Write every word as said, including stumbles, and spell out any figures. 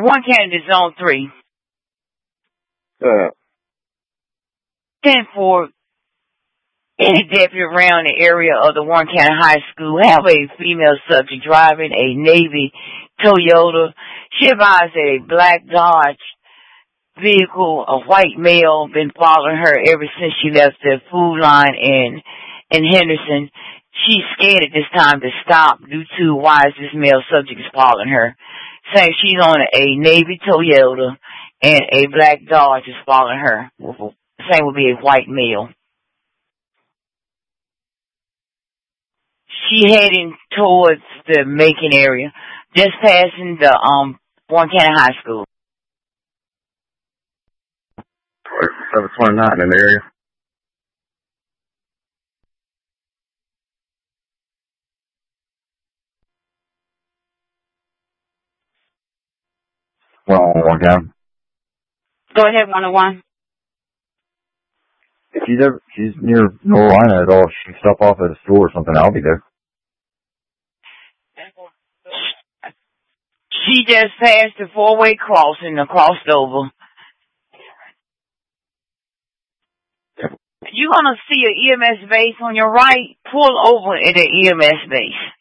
One candidate, zone three. Uh, ten four, any deputy around the area of the Warren County High School have a female subject driving a Navy Toyota. She advised that a black Dodge vehicle, a white male, been following her ever since she left the food line in, in Henderson. She's scared at this time to stop due to why is this male subject is following her. Saying she's on a Navy Toyota and a black Dodge is following her. Same would be a white male. She heading towards the Macon area, just passing the um Warren County High School. seven twenty-nine in the area. Well, one down. Go ahead, one oh one. If she's ever, she's near Norlina at all, she can stop off at a store or something, I'll be there. She just passed the four-way crossing and crossed over. You're going to see an E M S base on your right. Pull over at the E M S base.